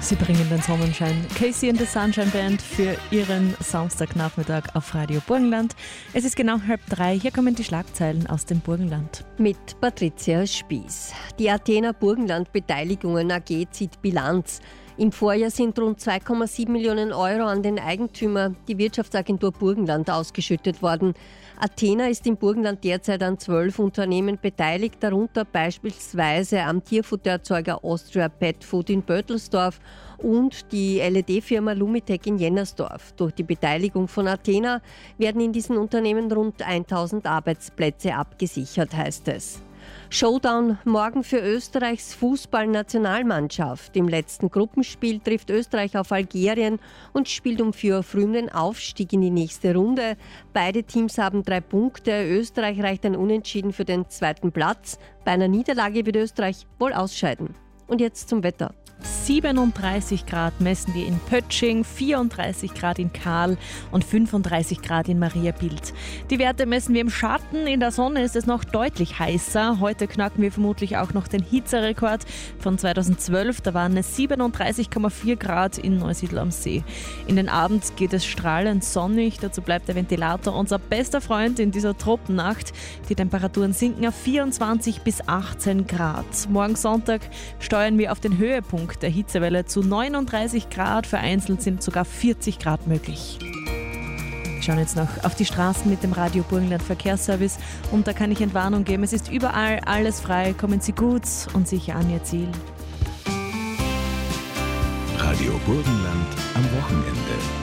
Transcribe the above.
Sie bringen den Sonnenschein. Casey and the Sunshine Band für Ihren Samstagnachmittag auf Radio Burgenland. Es ist genau 2:30. Hier kommen die Schlagzeilen aus dem Burgenland. Mit Patricia Spieß. Die Athena Burgenland Beteiligungen AG zieht Bilanz. Im Vorjahr sind rund 2,7 Millionen Euro an den Eigentümer, die Wirtschaftsagentur Burgenland, ausgeschüttet worden. Athena ist im Burgenland derzeit an 12 Unternehmen beteiligt, darunter beispielsweise am Tierfuttererzeuger Austria Pet Food in Böttelsdorf und die LED-Firma Lumitec in Jennersdorf. Durch die Beteiligung von Athena werden in diesen Unternehmen rund 1000 Arbeitsplätze abgesichert, heißt es. Showdown morgen für Österreichs Fußballnationalmannschaft. Im letzten Gruppenspiel trifft Österreich auf Algerien und spielt um 4 Uhr früh um den Aufstieg in die nächste Runde. Beide Teams haben 3 Punkte. Österreich reicht ein Unentschieden für den 2. Platz. Bei einer Niederlage wird Österreich wohl ausscheiden. Und jetzt zum Wetter. 37 Grad messen wir in Pötsching, 34 Grad in Kahl und 35 Grad in Mariabild. Die Werte messen wir im Schatten, in der Sonne ist es noch deutlich heißer. Heute knacken wir vermutlich auch noch den Hitzerekord von 2012, da waren es 37,4 Grad in Neusiedl am See. In den Abend geht es strahlend sonnig, dazu bleibt der Ventilator unser bester Freund in dieser Tropennacht. Die Temperaturen sinken auf 24 bis 18 Grad. Morgen Sonntag steuern wir auf den Höhepunkt der Hitzewelle zu 39 Grad, vereinzelt sind sogar 40 Grad möglich. Wir schauen jetzt noch auf die Straßen mit dem Radio Burgenland Verkehrsservice und da kann ich Entwarnung geben, es ist überall alles frei, kommen Sie gut und sicher an Ihr Ziel. Radio Burgenland am Wochenende.